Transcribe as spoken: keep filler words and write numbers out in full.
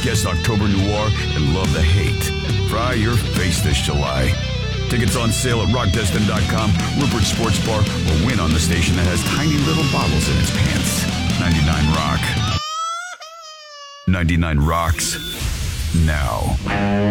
guest October Noir and love the hate. Fry your face this July. Tickets on sale at rock destin dot com, Rupert Sports Bar, or win on the station that has tiny little bottles in its pants. ninety-nine Rock. ninety-nine rocks now.